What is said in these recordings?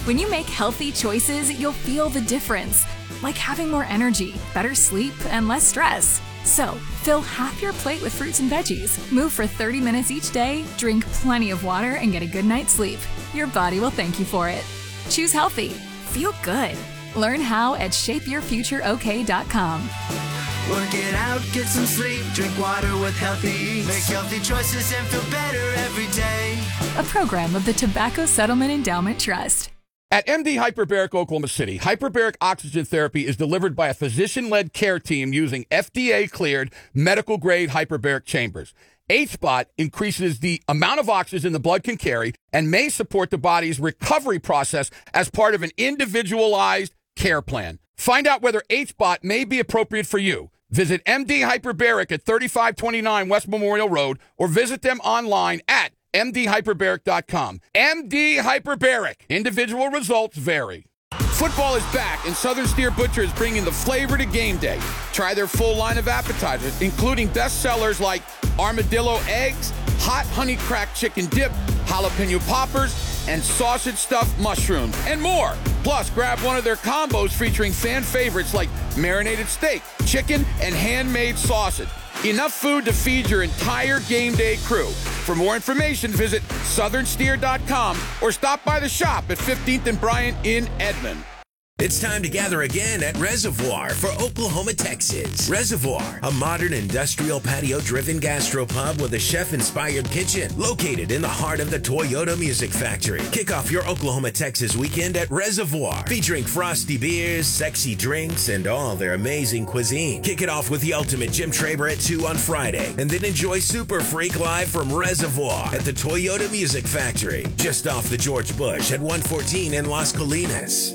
When you make healthy choices, you'll feel the difference, like having more energy, better sleep, and less stress. So, fill half your plate with fruits and veggies, move for 30 minutes each day, drink plenty of water, and get a good night's sleep. Your body will thank you for it. Choose healthy. Feel good. Learn how at shapeyourfutureok.com. Work it out, get some sleep, drink water with healthy eats. Make healthy choices and feel better every day. A program of the Tobacco Settlement Endowment Trust. At MD Hyperbaric Oklahoma City, hyperbaric oxygen therapy is delivered by a physician-led care team using FDA-cleared medical-grade hyperbaric chambers. H-Spot increases the amount of oxygen the blood can carry and may support the body's recovery process as part of an individualized care plan. Find out whether H-Spot may be appropriate for you. Visit MD Hyperbaric at 3529 West Memorial Road or visit them online at mdhyperbaric.com. MD Hyperbaric. Individual results vary. Football is back, and Southern Steer Butcher is bringing the flavor to game day. Try their full line of appetizers, including best sellers like armadillo eggs, hot honey cracked chicken dip, jalapeno poppers, and sausage stuffed mushrooms, and more. Plus, grab one of their combos featuring fan favorites like marinated steak, chicken, and handmade sausage. Enough food to feed your entire game day crew. For more information, visit southernsteer.com or stop by the shop at 15th and Bryant in Edmond. It's time to gather again at Reservoir for Oklahoma, Texas. Reservoir, a modern industrial patio-driven gastropub with a chef-inspired kitchen located in the heart of the Toyota Music Factory. Kick off your Oklahoma, Texas weekend at Reservoir, featuring frosty beers, sexy drinks, and all their amazing cuisine. Kick it off with the ultimate Jim Traber at 2 on Friday, and then enjoy Super Freak live from Reservoir at the Toyota Music Factory, just off the George Bush at 114 in Las Colinas.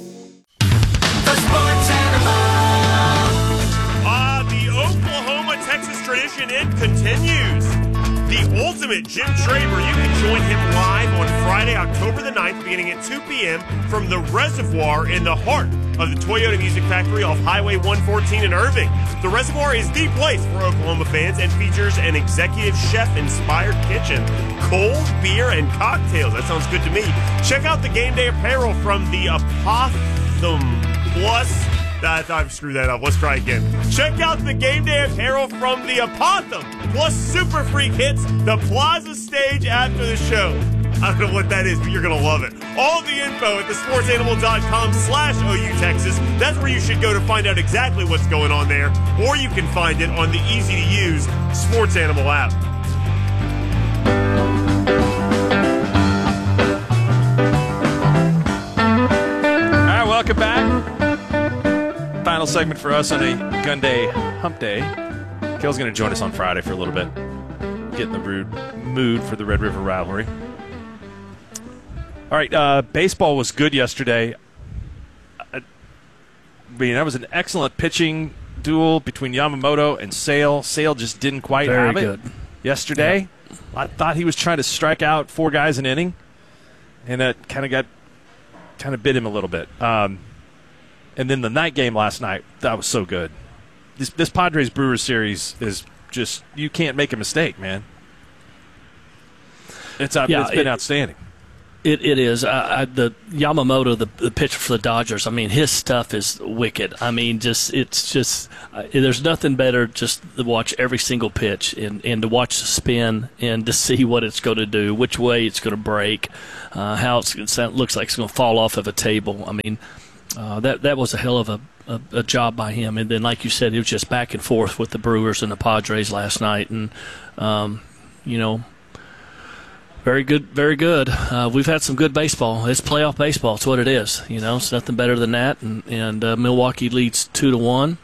The Sports Animal. The Oklahoma, Texas tradition, it continues. The ultimate Jim Traber. You can join him live on Friday, October the 9th, beginning at 2 p.m. from the Reservoir in the heart of the Toyota Music Factory off Highway 114 in Irving. The Reservoir is the place for Oklahoma fans and features an executive chef-inspired kitchen, cold beer, and cocktails. That sounds good to me. Check out the game day apparel from the Apothum Plus. I've screwed that up. Let's try again. Check out the game day apparel from the Apothum Plus Super Freak hits the Plaza stage after the show. I don't know what that is, but you're going to love it. All the info at thesportsanimal.com/OU Texas. That's where you should go to find out exactly what's going on there, or you can find it on the easy-to-use Sports Animal app. All right, welcome back. Final segment for us on a Gun Day Hump Day. Kel's going to join us on Friday for a little bit. Get in the mood for the Red River rivalry. All right, baseball was good yesterday. I mean, that was an excellent pitching duel between Yamamoto and Sale. Sale just didn't quite have it yesterday. Yeah. I thought he was trying to strike out 4 guys an inning, and that kind of bit him a little bit. And then the night game last night, that was so good. This Padres-Brewers series is just, you can't make a mistake, man. It's been outstanding. It is. The Yamamoto, the pitcher for the Dodgers, I mean, his stuff is wicked. I mean, there's nothing better just to watch every single pitch and to watch the spin and to see what it's going to do, which way it's going to break, how it looks like it's going to fall off of a table. I mean, that was a hell of a job by him. And then, like you said, it was just back and forth with the Brewers and the Padres last night. And, very good, very good. We've had some good baseball. It's playoff baseball. It's what it is. It's nothing better than that. And Milwaukee leads 2-1.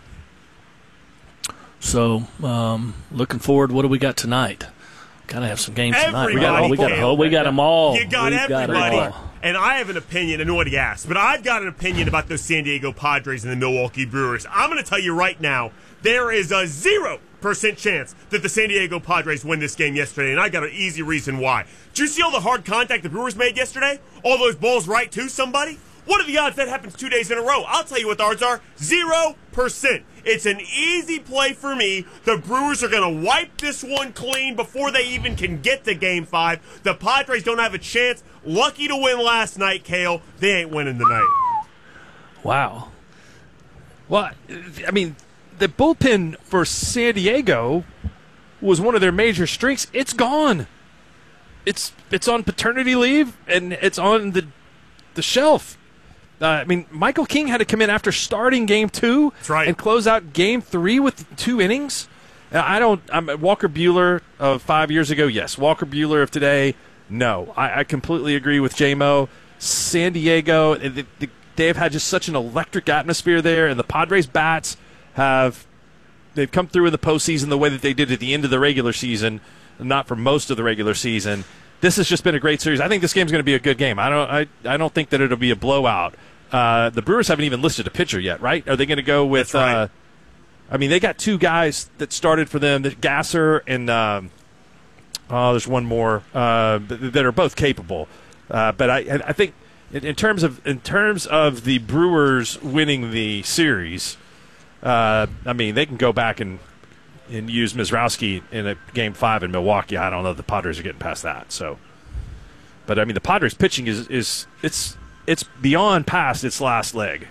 So, looking forward. What do we got tonight? Got to have some games tonight. We got them all. You got everybody. And I have an opinion. I know what he asked, but I've got an opinion about those San Diego Padres and the Milwaukee Brewers. I'm going to tell you right now, there is a 0% chance that the San Diego Padres win this game yesterday, and I got an easy reason why. Did you see all the hard contact the Brewers made yesterday? All those balls right to somebody? What are the odds that happens 2 days in a row? I'll tell you what the odds are. 0%. It's an easy play for me. The Brewers are going to wipe this one clean before they even can get to Game 5. The Padres don't have a chance. Lucky to win last night, Kale. They ain't winning tonight. Wow. Well, I mean, the bullpen for San Diego was one of their major strengths. It's gone. It's on paternity leave, and it's on the shelf. I mean, Michael King had to come in after starting Game 2 and close out Game 3 with 2 innings. I'm Walker Buehler of 5 years ago, yes. Walker Buehler of today, no. I completely agree with J-Mo. San Diego, they've had just such an electric atmosphere there, and the Padres bats they've come through in the postseason the way that they did at the end of the regular season, not for most of the regular season. This has just been a great series. I think this game's going to be a good game. I don't think that it'll be a blowout. The Brewers haven't even listed a pitcher yet, right? Are they going to go with? That's right. They got 2 guys that started for them, Gasser and there's one more that are both capable. But I think in terms of the Brewers winning the series, they can go back and use Mizrowski in a Game 5 in Milwaukee. I don't know if the Padres are getting past that. So, but the Padres pitching is it's beyond past its last leg.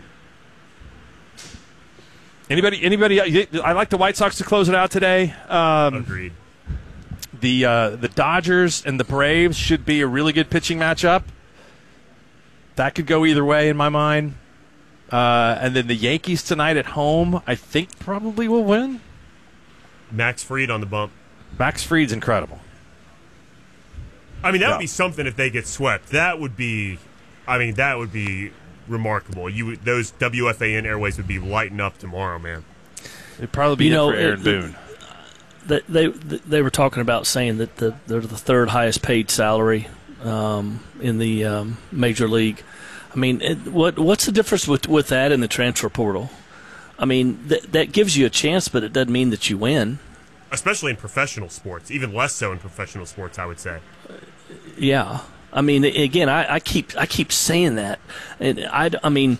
Anybody? I like the White Sox to close it out today. Agreed. The Dodgers and the Braves should be a really good pitching matchup. That could go either way in my mind. And then the Yankees tonight at home, I think probably will win. Max Fried on the bump. Max Fried's incredible. That would be something if they get swept. That would be remarkable. Those WFAN airways would be lighting up tomorrow, man. It'd probably be for Aaron Boone. They were talking about saying that they're the 3rd highest paid salary in the major league. What's the difference with that and the transfer portal? That gives you a chance, but it doesn't mean that you win. Especially in professional sports, even less so in professional sports, I would say. Yeah, again, I keep saying that, and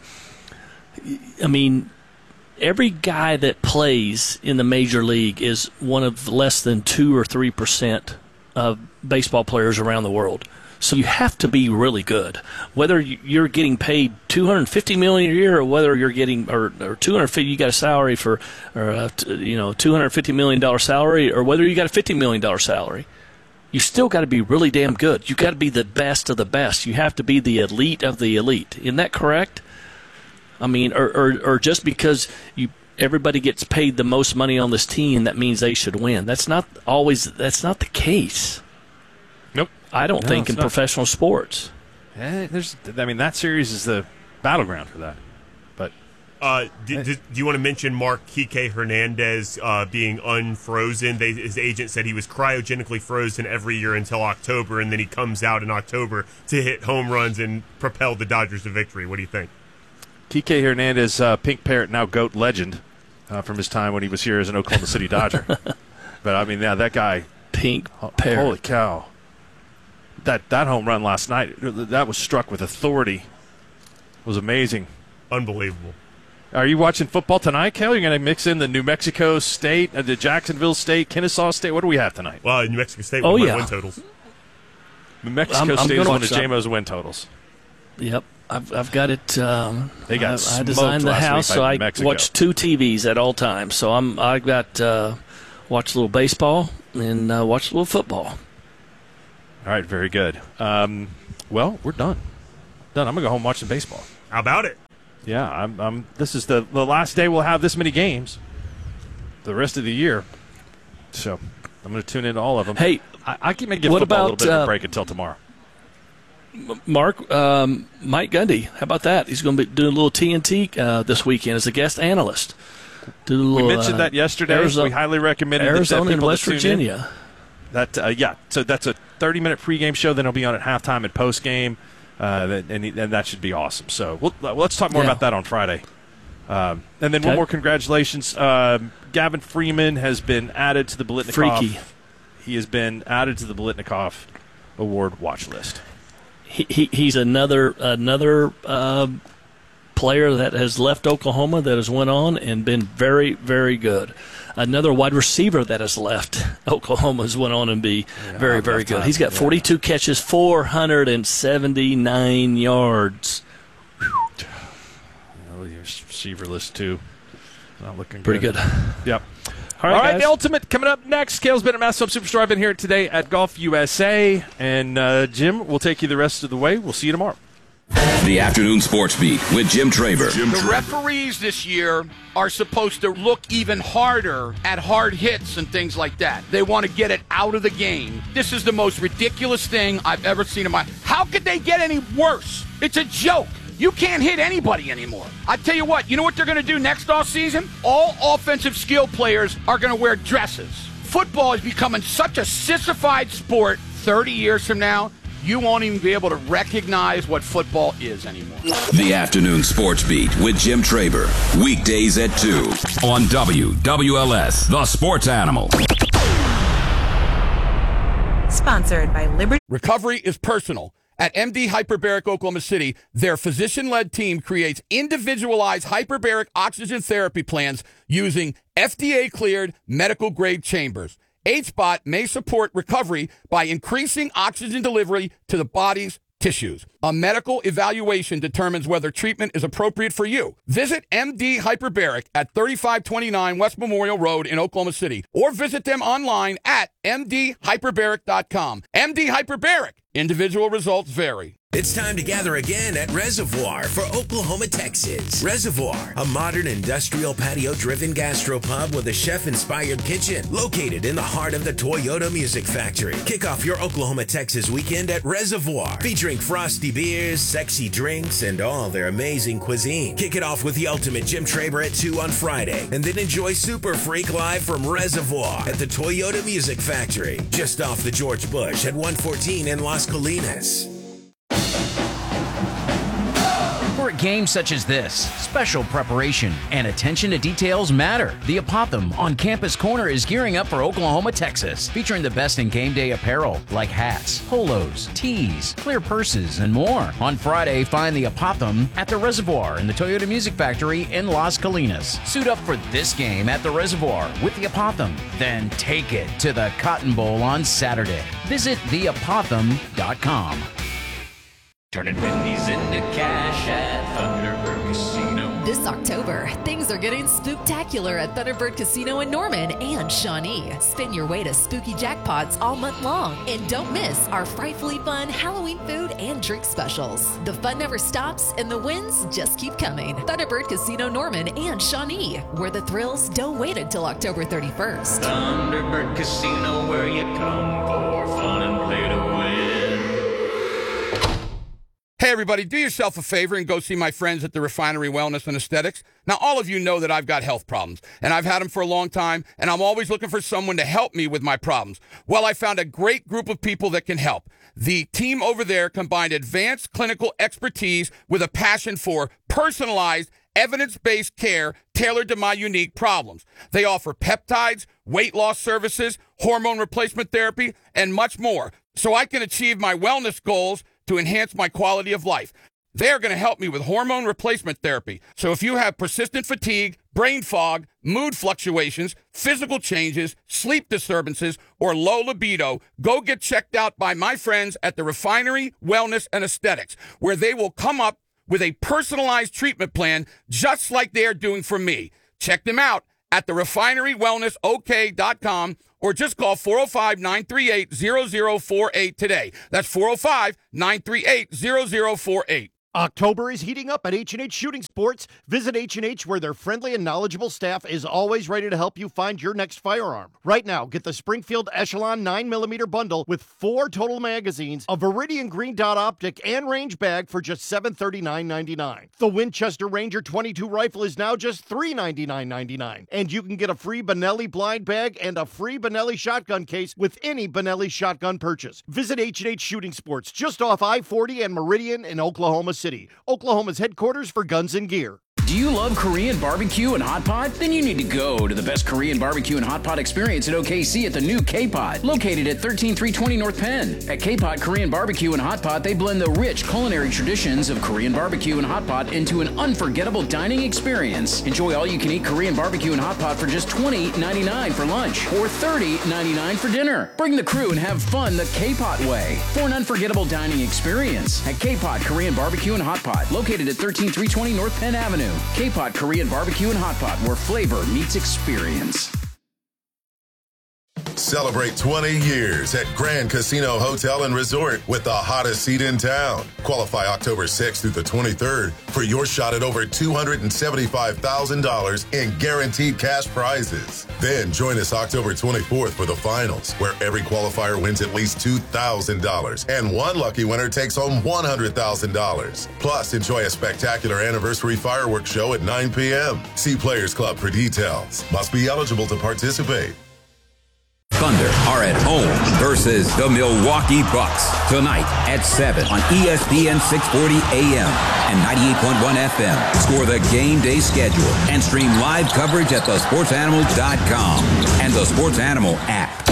every guy that plays in the major league is one of less than 2 or 3% of baseball players around the world. So you have to be really good, whether you're getting paid $250 million a year, or whether you're getting or $250. You got a salary for, $250 million salary, or whether you got a $50 million salary. You still got to be really damn good. You got to be the best of the best. You have to be the elite of the elite. Isn't that correct? Or just because everybody gets paid the most money on this team, that means they should win. That's not the case. Nope. I don't think in professional sports. That series is the battleground for that. But do you want to mention Mark Kike Hernandez being unfrozen? His agent said he was cryogenically frozen every year until October, and then he comes out in October to hit home runs and propel the Dodgers to victory. What do you think? Kike Hernandez, Pink Parrot, now GOAT legend from his time when he was here as an Oklahoma City Dodger. But, that guy. Pink Parrot. Holy cow. That home run last night, that was struck with authority. It was amazing. Unbelievable. Are you watching football tonight, Kel? You're going to mix in the New Mexico State, the Jacksonville State, Kennesaw State? What do we have tonight? Well, New Mexico State won my win totals. New Mexico State is one of J-Mo's win totals. Yep. I've got it. They got I designed the house, so I watch 2 TVs at all times. So I got watch a little baseball and watch a little football. All right, very good. Well, we're done. I'm gonna go home and watch some baseball. How about it? Yeah, this is the last day we'll have this many games. The rest of the year, so I'm gonna tune into all of them. Hey, I can give football a little bit of a break until tomorrow. Mark, Mike Gundy, how about that? He's going to be doing a little TNT this weekend as a guest analyst. We mentioned that yesterday. Arizona, we highly recommended Arizona that and West Virginia. So that's a 30-minute pregame show. Then he'll be on at halftime and postgame, and that should be awesome. So let's talk more about that on Friday. And then one more congratulations. Gavin Freeman has been added to the Biletnikoff. Freaky. He has been added to the Biletnikoff Award watch list. he's another player that has left Oklahoma that has went on and been very, very good. Another wide receiver that has left Oklahoma has went on and be very, very good. He's got 42 catches, 479 yards. Oh, your receiver list, too. Not looking pretty good. Yep. All right, the Ultimate coming up next. Cale's been at Mass Hope Superstore. I've been here today at Golf USA. And Jim, we'll take you the rest of the way. We'll see you tomorrow. The Afternoon Sports Beat with Jim Traver. The referees this year are supposed to look even harder at hard hits and things like that. They want to get it out of the game. This is the most ridiculous thing I've ever seen in my... How could they get any worse? It's a joke. You can't hit anybody anymore. I tell you what they're going to do next offseason? All offensive skill players are going to wear dresses. Football is becoming such a sissified sport 30 years from now. You won't even be able to recognize what football is anymore. The Afternoon Sports Beat with Jim Traver. Weekdays at 2 on WWLS, the Sports Animal. Sponsored by Liberty. Recovery is personal. At MD Hyperbaric Oklahoma City, their physician-led team creates individualized hyperbaric oxygen therapy plans using FDA-cleared medical-grade chambers. HBOT may support recovery by increasing oxygen delivery to the body's tissues. A medical evaluation determines whether treatment is appropriate for you. Visit MD Hyperbaric at 3529 West Memorial Road in Oklahoma City, or visit them online at mdhyperbaric.com. MD Hyperbaric. Individual results vary. It's time to gather again at Reservoir for Oklahoma, Texas. Reservoir, a modern industrial patio-driven gastropub with a chef-inspired kitchen located in the heart of the Toyota Music Factory. Kick off your Oklahoma, Texas weekend at Reservoir, featuring frosty beers, sexy drinks, and all their amazing cuisine. Kick it off with the Ultimate Jim Traber at 2 on Friday, and then enjoy Super Freak live from Reservoir at the Toyota Music Factory, just off the George Bush at 114 in Las Colinas. For a game such as this, special preparation and attention to details matter. The Apothem on Campus Corner is gearing up for Oklahoma, Texas, featuring the best in game day apparel like hats, polos, tees, clear purses, and more. On Friday, find the Apothem at the Reservoir in the Toyota Music Factory in Las Colinas. Suit up for this game at the Reservoir with the Apothem, then take it to the Cotton Bowl on Saturday. Visit theapothem.com. Turning pennies into cash at Thunderbird Casino. This October, things are getting spooktacular at Thunderbird Casino in Norman and Shawnee. Spin your way to spooky jackpots all month long. And don't miss our frightfully fun Halloween food and drink specials. The fun never stops and the wins just keep coming. Thunderbird Casino Norman and Shawnee, where the thrills don't wait until October 31st. Thunderbird Casino, where you come for fun and play to win. Hey, everybody, do yourself a favor and go see my friends at the Refinery Wellness and Aesthetics. Now, all of you know that I've got health problems, and I've had them for a long time, and I'm always looking for someone to help me with my problems. Well, I found a great group of people that can help. The team over there combined advanced clinical expertise with a passion for personalized, evidence-based care tailored to my unique problems. They offer peptides, weight loss services, hormone replacement therapy, and much more, so I can achieve my wellness goals to enhance my quality of life. They're going to help me with hormone replacement therapy. So if you have persistent fatigue, brain fog, mood fluctuations, physical changes, sleep disturbances, or low libido, go get checked out by my friends at the Refinery Wellness and Aesthetics, where they will come up with a personalized treatment plan just like they're doing for me. Check them out at the refinerywellnessok.com or just call 405-938-0048 today. That's 405-938-0048. October is heating up at H&H Shooting Sports. Visit H&H, where their friendly and knowledgeable staff is always ready to help you find your next firearm. Right now, get the Springfield Echelon 9mm bundle with 4 total magazines, a Viridian Green Dot optic, and range bag for just $739.99. The Winchester Ranger 22 rifle is now just $399.99. And you can get a free Benelli blind bag and a free Benelli shotgun case with any Benelli shotgun purchase. Visit H&H Shooting Sports, just off I-40 and Meridian in Oklahoma City, Oklahoma's headquarters for guns and gear. Do you love Korean barbecue and hot pot? Then you need to go to the best Korean barbecue and hot pot experience at OKC at the new K-Pot, located at 13320 North Penn. At K-Pot Korean Barbecue and Hot Pot, they blend the rich culinary traditions of Korean barbecue and hot pot into an unforgettable dining experience. Enjoy all-you-can-eat Korean barbecue and hot pot for just $20.99 for lunch or $30.99 for dinner. Bring the crew and have fun the K-Pot way for an unforgettable dining experience at K-Pot Korean Barbecue and Hot Pot, located at 13320 North Penn Avenue. K-Pot Korean Barbecue and Hot Pot, where flavor meets experience. Celebrate 20 years at Grand Casino Hotel and Resort with the hottest seat in town. Qualify October 6th through the 23rd for your shot at over $275,000 in guaranteed cash prizes. Then join us October 24th for the finals, where every qualifier wins at least $2,000 and one lucky winner takes home $100,000. Plus, enjoy a spectacular anniversary fireworks show at 9 p.m. See Players Club for details. Must be eligible to participate. Thunder are at home versus the Milwaukee Bucks tonight at 7 on ESPN 640 AM and 98.1 FM. Score the game day schedule and stream live coverage at thesportsanimal.com and the Sports Animal app.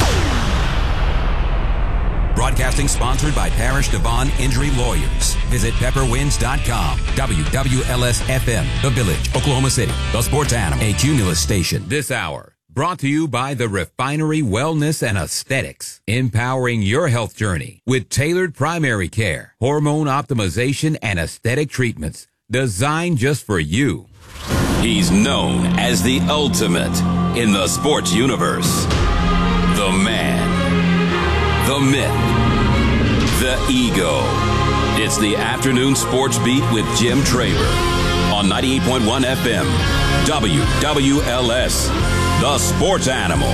Broadcasting sponsored by Parish Devon Injury Lawyers. Visit pepperwinds.com. WWLS-FM, The Village, Oklahoma City. The Sports Animal, a Cumulus station. This hour brought to you by the Refinery Wellness and Aesthetics, empowering your health journey with tailored primary care, hormone optimization, and aesthetic treatments designed just for you. He's known as the ultimate in the sports universe. The man, the myth, the ego. It's the Afternoon Sports Beat with Jim Traber on 98.1 FM, WWLS. The Sports Animal.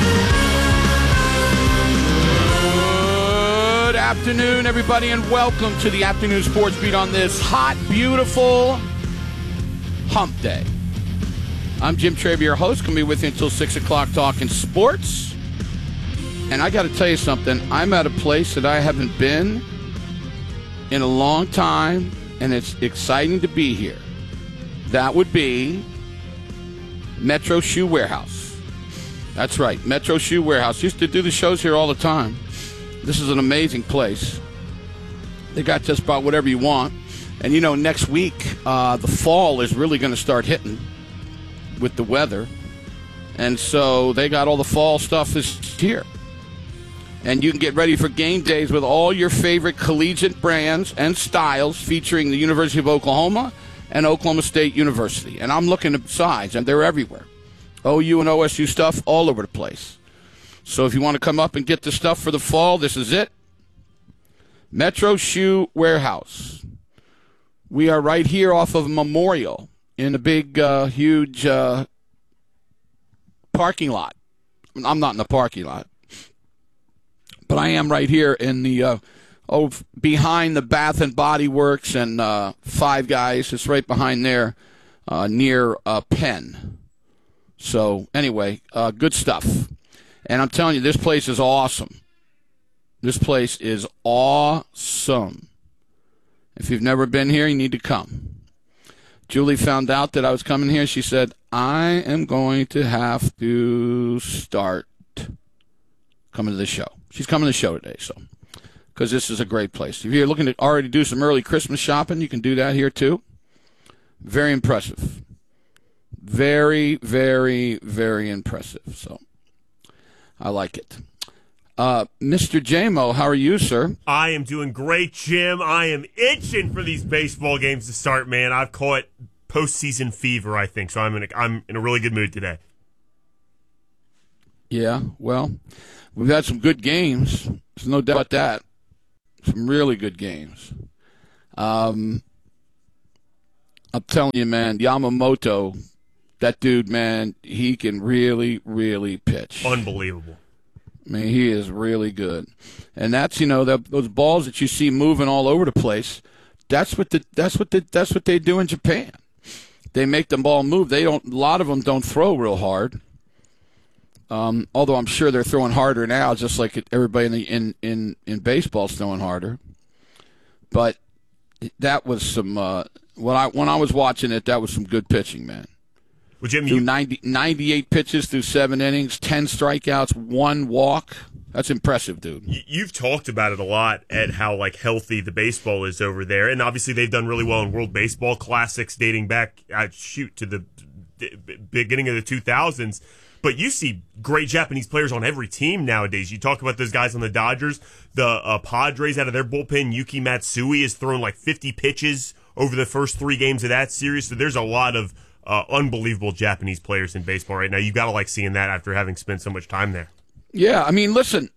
Good afternoon, everybody, and welcome to the Afternoon Sports Beat on this hot, beautiful hump day. I'm Jim Traber, your host. Going to be with you until 6 o'clock talking sports. And I got to tell you something. I'm at a place that I haven't been in a long time, and it's exciting to be here. That would be Metro Shoe Warehouse. That's right, Metro Shoe Warehouse. Used to do the shows here all the time. This is an amazing place. They got just about whatever you want. And, you know, next week, the fall is really going to start hitting with the weather. And so they got all the fall stuff is here. And you can get ready for game days with all your favorite collegiate brands and styles featuring the University of Oklahoma and Oklahoma State University. And I'm looking at sides, and they're everywhere. OU and OSU stuff all over the place. So if you want to come up and get the stuff for the fall, this is it. Metro Shoe Warehouse. We are right here off of Memorial in the big, huge parking lot. I'm not in the parking lot, but I am right here in the behind the Bath and Body Works and Five Guys. It's right behind there near Penn. So, anyway, good stuff. And I'm telling you, this place is awesome. This place is awesome. If you've never been here, you need to come. Julie found out that I was coming here. She said, I am going to have to start coming to the show. She's coming to the show today, so because this is a great place. If you're looking to already do some early Christmas shopping, you can do that here, too. Very impressive. Very, very, very impressive. So, I like it. Mr. J-Mo, how are you, sir? I am doing great, Jim. I am itching for these baseball games to start, man. I've caught postseason fever, I think, so I'm in a really good mood today. Yeah, well, we've had some good games. There's no doubt about that. Some really good games. I'm telling you, man, Yamamoto, that dude, man, he can really, really pitch. Unbelievable. I mean, he is really good. And that's, you know, those balls that you see moving all over the place, that's what they do in Japan. They make the ball move. A lot of them don't throw real hard. Although I'm sure they're throwing harder now, just like everybody in baseball's throwing harder. But that was some when I was watching it, that was some good pitching, man. Well, Jim, through 98 pitches through 7 innings, 10 strikeouts, 1 walk. That's impressive, dude. You've talked about it a lot at how healthy the baseball is over there, and obviously they've done really well in World Baseball Classics dating back to the beginning of the 2000s. But you see great Japanese players on every team nowadays. You talk about those guys on the Dodgers, the Padres out of their bullpen. Yuki Matsui has thrown 50 pitches over the first 3 games of that series. So there's a lot of unbelievable Japanese players in baseball right now. You got to seeing that after having spent so much time there. Yeah, I mean, listen,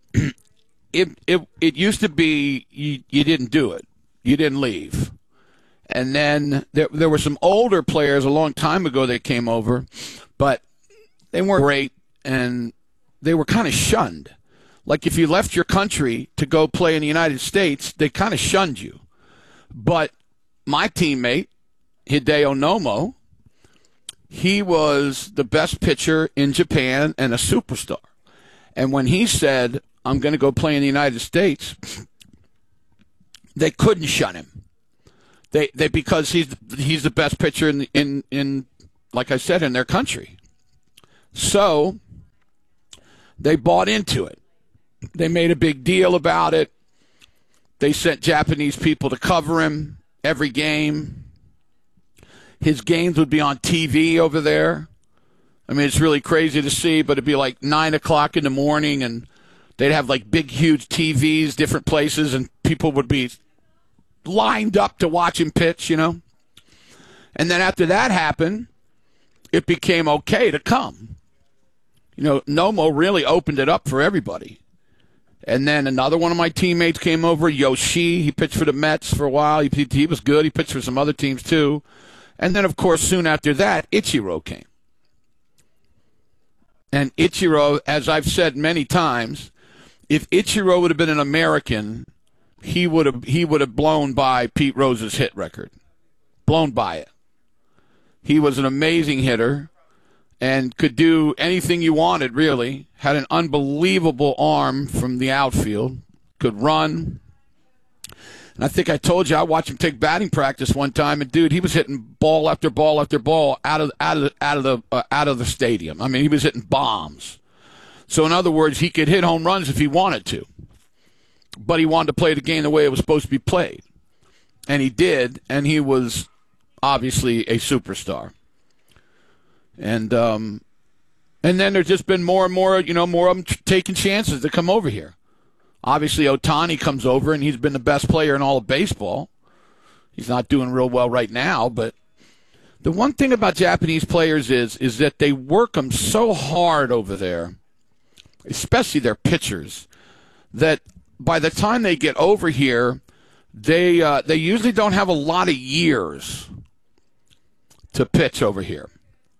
it used to be you didn't do it. You didn't leave. And then there were some older players a long time ago that came over, but they weren't great, and they were kind of shunned. Like if you left your country to go play in the United States, they kind of shunned you. But my teammate, Hideo Nomo, he was the best pitcher in Japan and a superstar. And when he said, I'm going to go play in the United States, they couldn't shun him. They because he's the best pitcher in like I said, in their country. So they bought into it. They made a big deal about it. They sent Japanese people to cover him every game. His games would be on TV over there. I mean, it's really crazy to see, but it'd be 9 o'clock in the morning, and they'd have big, huge TVs, different places, and people would be lined up to watch him pitch, And then after that happened, it became okay to come. Nomo really opened it up for everybody. And then another one of my teammates came over, Yoshi. He pitched for the Mets for a while. He was good. He pitched for some other teams, too. And then, of course, soon after that, Ichiro came. And Ichiro, as I've said many times, if Ichiro would have been an American, he would have blown by Pete Rose's hit record. Blown by it. He was an amazing hitter and could do anything you wanted, really. Had an unbelievable arm from the outfield. Could run. And I think I told you, I watched him take batting practice one time, and dude, he was hitting ball after ball after ball out of the stadium. I mean, he was hitting bombs. So in other words, he could hit home runs if he wanted to, but he wanted to play the game the way it was supposed to be played, and he did. And he was obviously a superstar. And then there's just been more and more, more of them taking chances to come over here. Obviously, Ohtani comes over, and he's been the best player in all of baseball. He's not doing real well right now, but the one thing about Japanese players is that they work them so hard over there, especially their pitchers, that by the time they get over here, they usually don't have a lot of years to pitch over here.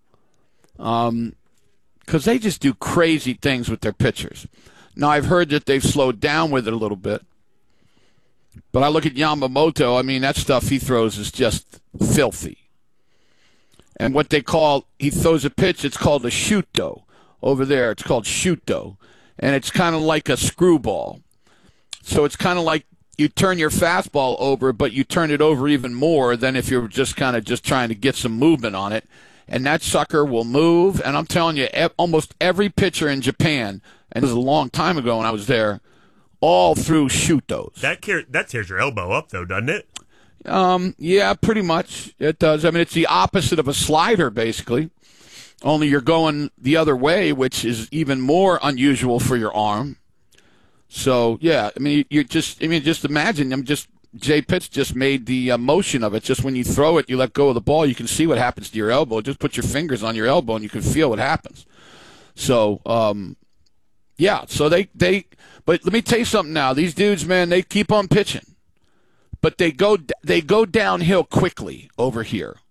Because they just do crazy things with their pitchers. Now, I've heard that they've slowed down with it a little bit. But I look at Yamamoto, I mean, that stuff he throws is just filthy. And what he throws a pitch, it's called a shuto. Over there, it's called shuto. And it's kind of like a screwball. So it's kind of like you turn your fastball over, but you turn it over even more than if you're just kind of just trying to get some movement on it. And that sucker will move. And I'm telling you, almost every pitcher in Japan, and this was a long time ago when I was there, all through shutos. That tears your elbow up, though, doesn't it? Yeah, pretty much. It does. I mean, it's the opposite of a slider, basically. Only you're going the other way, which is even more unusual for your arm. So, yeah, I mean, just imagine, Jay Pitts just made the motion of it. Just when you throw it, you let go of the ball, you can see what happens to your elbow. Just put your fingers on your elbow, and you can feel what happens. So, yeah, so but let me tell you something now. These dudes, man, they keep on pitching. But they go downhill quickly over here.